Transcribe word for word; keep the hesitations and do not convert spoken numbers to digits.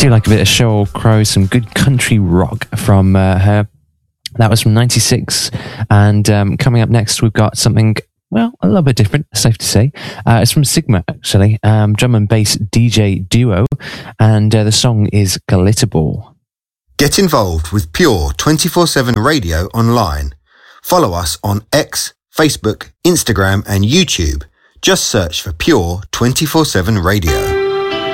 feel like a bit of Sheryl Crow, some good country rock from uh, her. That was from ninety-six. And um, coming up next, we've got something, well, a little bit different, safe to say. Uh, it's from Sigma, actually, um, drum and bass D J duo. And uh, the song is Glitterball. Get involved with Pure twenty-four seven Radio online. Follow us on X, Facebook, Instagram and YouTube. Just search for Pure twenty-four seven Radio.